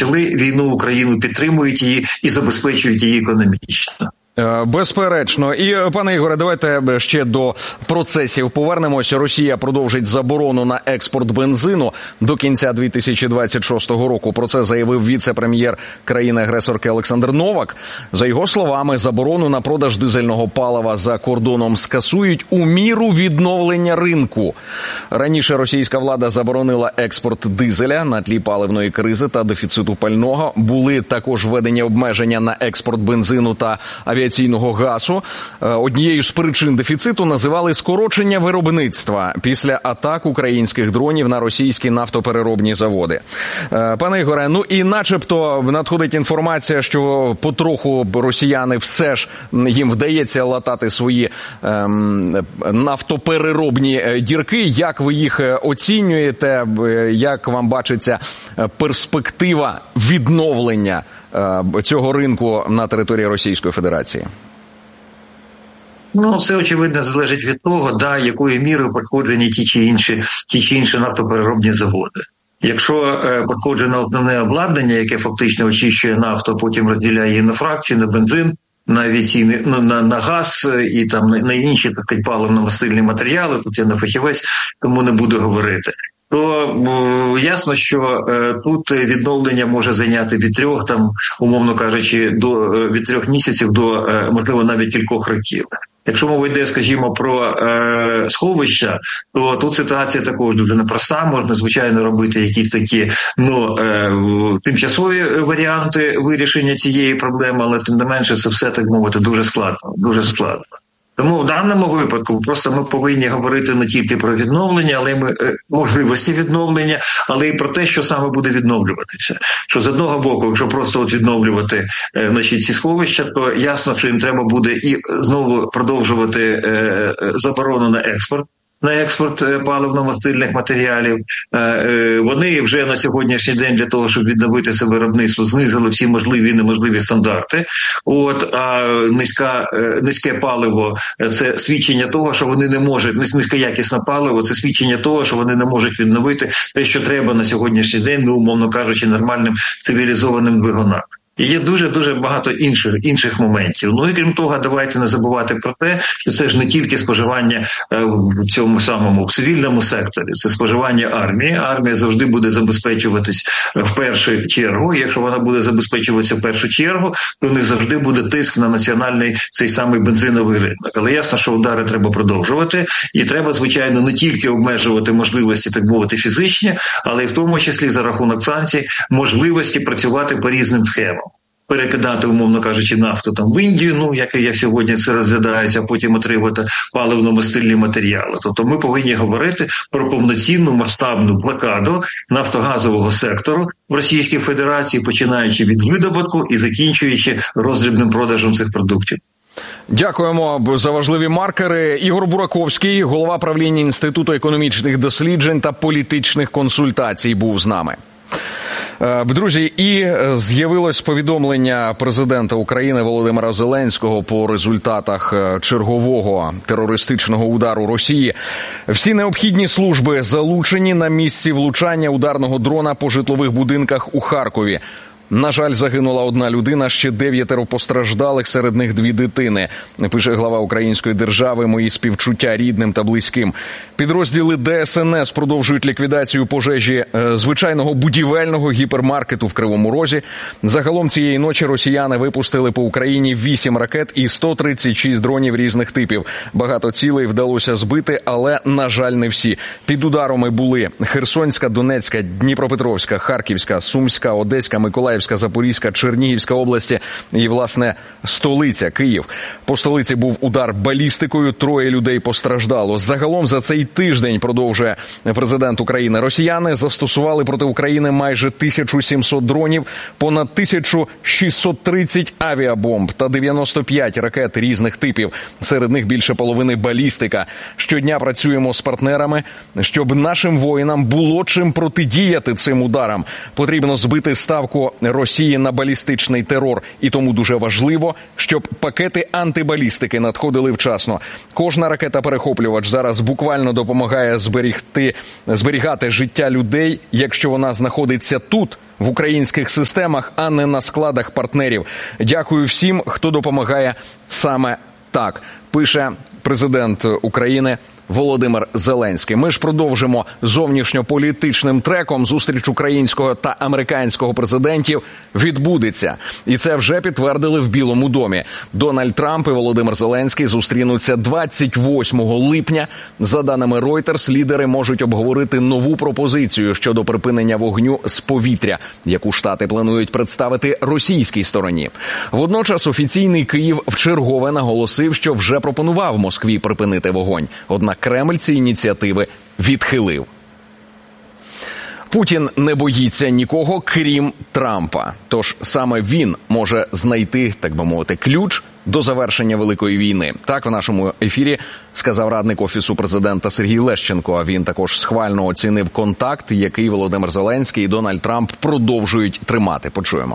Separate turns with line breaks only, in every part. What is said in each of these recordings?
почали війну в Україну, підтримують її і забезпечують її економічно.
Безперечно. І, пане Ігоре, давайте ще до процесів повернемося. Росія продовжить заборону на експорт бензину до кінця 2026 року. Про це заявив віце-прем'єр країни-агресорки Олександр Новак. За його словами, заборону на продаж дизельного палива за кордоном скасують у міру відновлення ринку. Раніше російська влада заборонила експорт дизеля на тлі паливної кризи та дефіциту пального. Були також введені обмеження на експорт бензину та авіаційного газу. Однією з причин дефіциту називали скорочення виробництва після атак українських дронів на російські нафтопереробні заводи. Пане Ігоре, ну і начебто надходить інформація, що потроху росіяни все ж їм вдається латати свої нафтопереробні дірки. Як ви їх оцінюєте? Як вам бачиться перспектива відновлення цього ринку на території Російської Федерації?
Ну, все, очевидно, залежить від того, якою мірою пошкоджені ті чи інші нафтопереробні заводи. Якщо пошкоджено основне обладнання, яке фактично очищує нафту, потім розділяє її на фракції, на бензин, на авіаційний, на газ і там на інші, так сказати, паливно-мастильні матеріали, тут я не фахівець, тому не буду говорити. То ясно, що тут відновлення може зайняти від 3, умовно кажучи, від 3 місяців до, можливо, навіть кількох років. Якщо мова йде, скажімо, про сховища, то тут ситуація також дуже непроста. Можна, звичайно, робити якісь такі, тимчасові варіанти вирішення цієї проблеми, але тим не менше це все, так мовити, дуже складно. Тому в даному випадку просто ми повинні говорити не тільки про відновлення, але можливості відновлення, але й про те, що саме буде відновлюватися. Що з одного боку, якщо просто відновлювати ці сховища, то ясно, що їм треба буде і знову продовжувати заборону на експорт паливно-мастильних матеріалів. Вони вже на сьогоднішній день для того, щоб відновити це виробництво, знизили всі можливі і неможливі стандарти. А низьке паливо – це свідчення того, що вони не можуть, низькоякісне паливо – це свідчення того, що вони не можуть відновити те, що треба на сьогоднішній день, умовно кажучи, нормальним цивілізованим двигунам. І є дуже-дуже багато інших моментів. Ну і крім того, давайте не забувати про те, що це ж не тільки споживання в цьому самому в цивільному секторі, це споживання армії. Армія завжди буде забезпечуватись в першу чергу. І якщо вона буде забезпечуватися в першу чергу, то у них завжди буде тиск на національний цей самий бензиновий ринок. Але ясно, що удари треба продовжувати. І треба, звичайно, не тільки обмежувати можливості, так мовити, фізичні, але й в тому числі за рахунок санкцій можливості працювати по різним схемам. Перекидати, умовно кажучи, нафту в Індію, як сьогодні це розглядається, а потім отримувати паливно-мастильні матеріали. Тобто ми повинні говорити про повноцінну масштабну блокаду нафтогазового сектору в Російській Федерації, починаючи від видобутку і закінчуючи роздрібним продажем цих продуктів.
Дякуємо за важливі маркери. Ігор Бураковський, голова правління Інституту економічних досліджень та політичних консультацій, був з нами. Друзі, і з'явилось повідомлення президента України Володимира Зеленського по результатах чергового терористичного удару Росії. Всі необхідні служби залучені на місці влучання ударного дрона по житлових будинках у Харкові. На жаль, загинула 1 людина, ще 9 постраждалих, серед них 2 дитини. Пише глава української держави, мої співчуття рідним та близьким. Підрозділи ДСНС продовжують ліквідацію пожежі звичайного будівельного гіпермаркету в Кривому Розі. Загалом цієї ночі росіяни випустили по Україні 8 ракет і 136 дронів різних типів. Багато цілей вдалося збити, але, на жаль, не всі. Під ударами були Херсонська, Донецька, Дніпропетровська, Харківська, Сумська, Одеська, Миколаївська, Запорізька, Чернігівська області і, власне, столиця Київ. По столиці був удар балістикою, 3 людей постраждало. Загалом за цей тиждень, продовжує президент України, росіяни застосували проти України майже 1700 дронів, понад 1630 авіабомб та 95 ракет різних типів. Серед них більше половини балістика. Щодня працюємо з партнерами, щоб нашим воїнам було чим протидіяти цим ударам. Потрібно збити ставку Росії на балістичний терор. І тому дуже важливо, щоб пакети антибалістики надходили вчасно. Кожна ракета-перехоплювач зараз буквально допомагає зберігати життя людей, якщо вона знаходиться тут, в українських системах, а не на складах партнерів. Дякую всім, хто допомагає саме так, пише президент України Володимир Зеленський. Ми ж продовжимо зовнішньополітичним треком. Зустріч українського та американського президентів відбудеться. І це вже підтвердили в Білому домі. Дональд Трамп і Володимир Зеленський зустрінуться 28 липня. За даними Reuters, лідери можуть обговорити нову пропозицію щодо припинення вогню з повітря, яку Штати планують представити російській стороні. Водночас офіційний Київ вчергове наголосив, що вже пропонував Москві припинити вогонь. Однак Кремль ці ініціативи відхилив. Путін не боїться нікого, крім Трампа. Тож саме він може знайти, так би мовити, ключ до завершення Великої війни. Так в нашому ефірі сказав радник Офісу президента Сергій Лещенко. А він також схвально оцінив контакт, який Володимир Зеленський і Дональд Трамп продовжують тримати. Почуємо.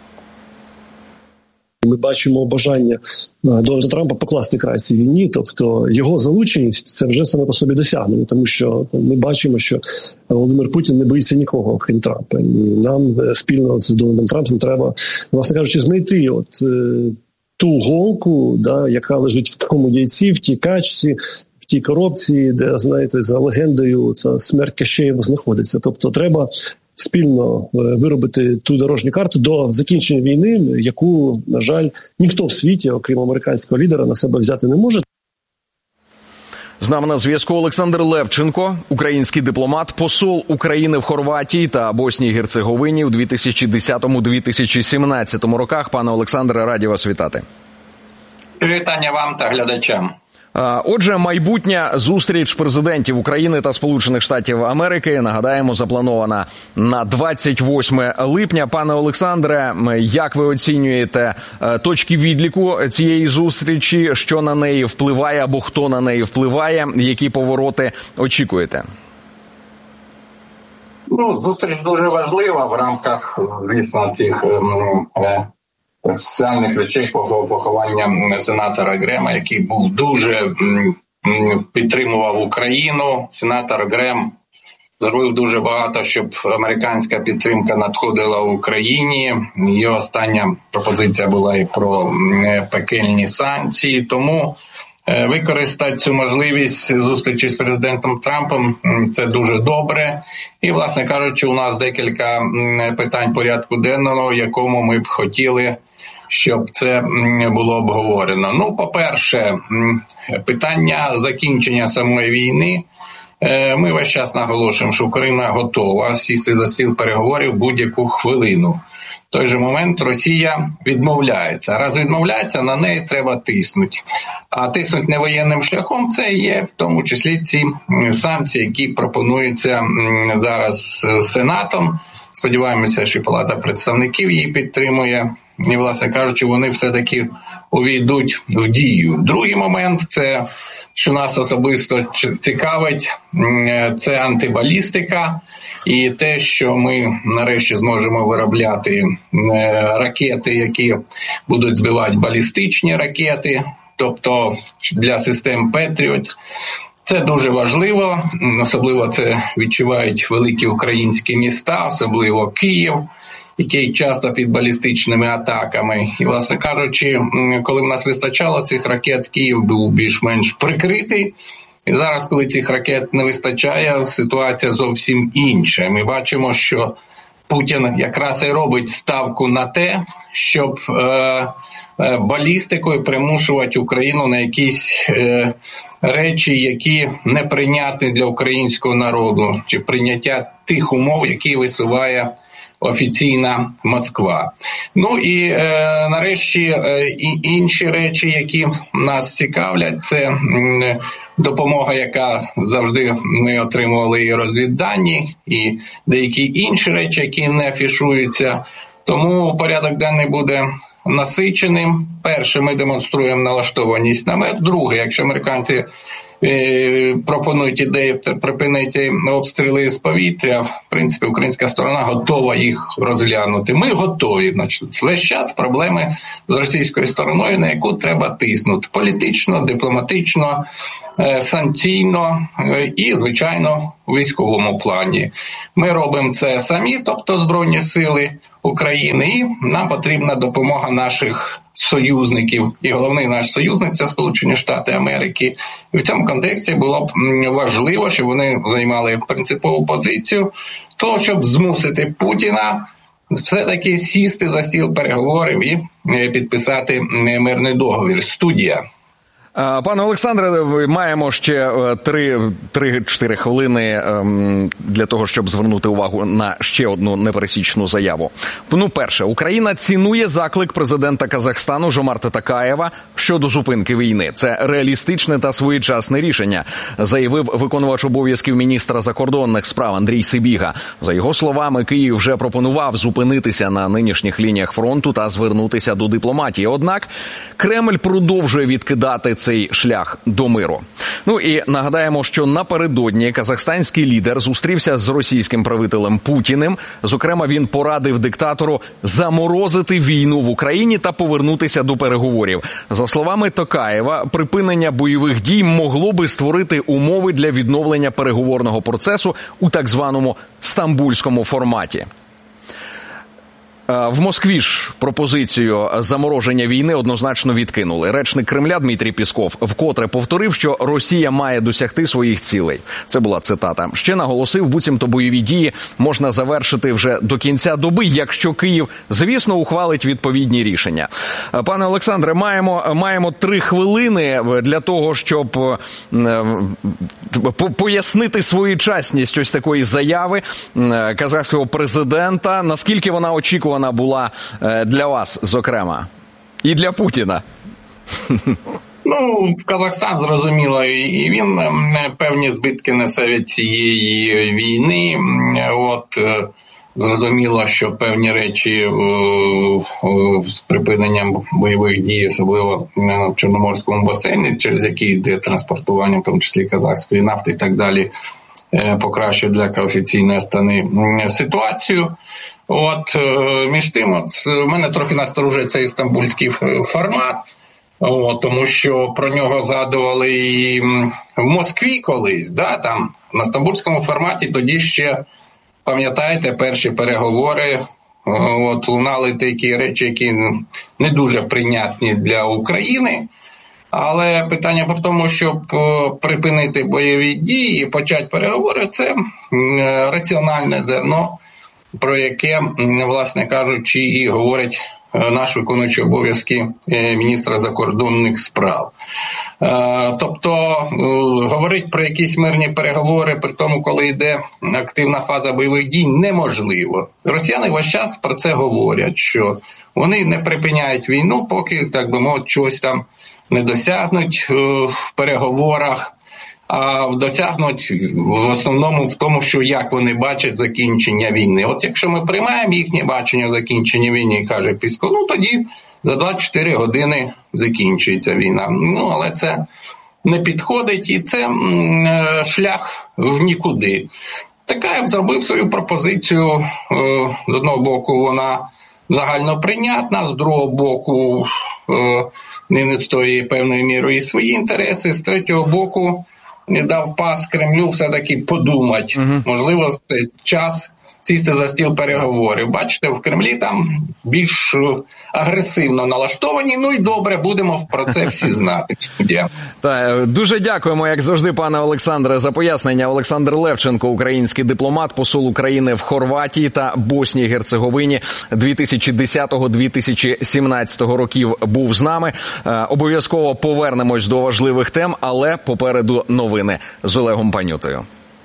Ми бачимо бажання Дональда Трампа покласти край цій війні, тобто його залученість – це вже саме по собі досягнення, тому що ми бачимо, що Володимир Путін не боїться нікого, крім Трампа. І нам спільно з Дональдом Трампом треба, власне кажучи, знайти ту голку, яка лежить в тому яйці, в тій качці, в тій коробці, де, знаєте, за легендою ця смерть Кащеєва знаходиться. Тобто треба спільно виробити ту дорожню карту до закінчення війни, яку, на жаль, ніхто в світі, окрім американського лідера, на себе взяти не може.
З нами на зв'язку Олександр Левченко, український дипломат, посол України в Хорватії та Боснії і Герцеговині у 2010-2017 роках. Пане Олександре, раді вас вітати.
Вітання вам та глядачам.
Отже, майбутня зустріч президентів України та Сполучених Штатів Америки, нагадаємо, запланована на 28 липня. Пане Олександре, як ви оцінюєте точки відліку цієї зустрічі, що на неї впливає або хто на неї впливає, які повороти очікуєте?
Зустріч дуже важлива в рамках, звісно, цих соціальних речей поховання сенатора Грема, який був дуже підтримував Україну. Сенатор Грем зробив дуже багато, щоб американська підтримка надходила в Україні. Його остання пропозиція була і про пекельні санкції. Тому використати цю можливість зустрічі з президентом Трампом – це дуже добре. І, власне кажучи, у нас декілька питань порядку денного, в якому ми б хотіли, щоб це було обговорено. По-перше, питання закінчення самої війни. Ми весь час наголошуємо, що Україна готова сісти за стіл переговорів будь-яку хвилину. В той же момент Росія відмовляється. Раз відмовляється, на неї треба тиснути. А тиснуть не воєнним шляхом – це є в тому числі ці санкції, які пропонуються зараз Сенатом. Сподіваємося, що Палата представників її підтримує. І, власне кажучи, вони все-таки увійдуть в дію. Другий момент – це, що нас особисто цікавить, це антибалістика і те, що ми нарешті зможемо виробляти ракети, які будуть збивати балістичні ракети, тобто для систем Петріот. Це дуже важливо, особливо це відчувають великі українські міста, особливо Київ, який часто під балістичними атаками. І, власне кажучи, коли в нас вистачало цих ракет, Київ був більш-менш прикритий. І зараз, коли цих ракет не вистачає, ситуація зовсім інша. Ми бачимо, що Путін якраз і робить ставку на те, щоб балістикою примушувати Україну на якісь речі, які неприйнятні для українського народу, чи прийняття тих умов, які висуває офіційна Москва. І нарешті інші речі, які нас цікавлять, це допомога, яка завжди ми отримували і розвіддані, і деякі інші речі, які не афішуються. Тому порядок денний буде насиченим. Перше, ми демонструємо налаштованість на мир. Друге, якщо американці пропонують ідеї припинити обстріли з повітря, в принципі, українська сторона готова їх розглянути. Ми готові. Значить, весь час проблеми з російською стороною, на яку треба тиснути. Політично, дипломатично, санкційно і, звичайно, у військовому плані. Ми робимо це самі, тобто Збройні сили України, і нам потрібна допомога наших союзників. І головний наш союзник – це Сполучені Штати Америки. І в цьому контексті було б важливо, щоб вони займали принципову позицію того, щоб змусити Путіна все-таки сісти за стіл переговорів і підписати мирний договір. Студія.
Пане Олександре, маємо ще 3-4 хвилини для того, щоб звернути увагу на ще одну непересічну заяву. Перше, Україна цінує заклик президента Казахстану Жомарта Токаєва щодо зупинки війни. Це реалістичне та своєчасне рішення, заявив виконувач обов'язків міністра закордонних справ Андрій Сибіга. За його словами, Київ вже пропонував зупинитися на нинішніх лініях фронту та звернутися до дипломатії. Однак Кремль продовжує відкидати цей шлях до миру. І нагадаємо, що напередодні казахстанський лідер зустрівся з російським правителем Путіним. Зокрема, він порадив диктатору заморозити війну в Україні та повернутися до переговорів. За словами Токаєва, припинення бойових дій могло би створити умови для відновлення переговорного процесу у так званому стамбульському форматі. В Москві ж пропозицію замороження війни однозначно відкинули. Речник Кремля Дмитрій Пісков вкотре повторив, що Росія має досягти своїх цілей. Це була цитата. Ще наголосив, буцімто бойові дії можна завершити вже до кінця доби, якщо Київ, звісно, ухвалить відповідні рішення. Пане Олександре, маємо 3 хвилини для того, щоб пояснити своєчасність ось такої заяви казахського президента. Наскільки вона очікувана була для вас, зокрема, і для Путіна?
Казахстан, зрозуміло, і він певні збитки несе від цієї війни. Зрозуміло, що певні речі з припиненням бойових дій, особливо в Чорноморському басейні, через який йде транспортування, в тому числі казахської нафти і так далі, покращує для офіційної сторони ситуацію. Між тим, в мене трохи насторожує цей стамбульський формат, тому що про нього згадували і в Москві колись, там на стамбульському форматі тоді ще, пам'ятаєте, перші переговори, лунали такі речі, які не дуже прийнятні для України. Але питання про тому, щоб припинити бойові дії і почати переговори, це раціональне зерно, про яке, власне кажучи, і говорить наш виконуючий обов'язки міністра закордонних справ. Тобто, говорити про якісь мирні переговори, при тому, коли йде активна фаза бойових дій, неможливо. Росіяни весь час про це говорять, що вони не припиняють війну, поки, так би мовити, чогось там не досягнуть в переговорах, а досягнуть в основному в тому, що як вони бачать закінчення війни. Якщо ми приймаємо їхнє бачення закінчення війни, каже Пісков, тоді за 24 години закінчується війна. Але це не підходить, і це шлях в нікуди. Токаєв зробив свою пропозицію, з одного боку вона загально прийнятна, з другого боку він відстоює певною мірою і свої інтереси, з третього боку не дав пас Кремлю все-таки подумати. Можливо, час сісти за стіл переговорів. Бачите, в Кремлі там більш агресивно налаштовані. І добре, будемо про це всі знати.
Дуже дякуємо, як завжди, пане Олександре, за пояснення. Олександр Левченко, український дипломат, посол України в Хорватії та Боснії і Герцеговині 2010-2017 років був з нами. Обов'язково повернемось до важливих тем, але попереду новини з Олегом Панютою.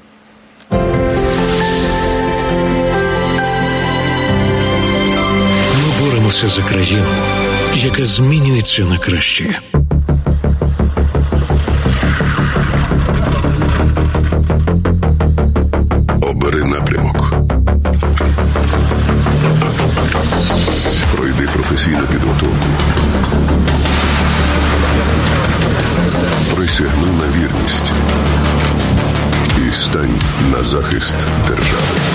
Боремося за країну, яка змінюється на краще.
Обери напрямок. Пройди професійну підготовку. Присягни на вірність і стань на захист держави.